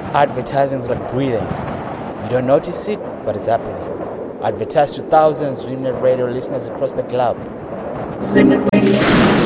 Advertising is like breathing. You don't notice it, but it's happening. Advertise to thousands of internet radio listeners across the globe. Simnet Radio.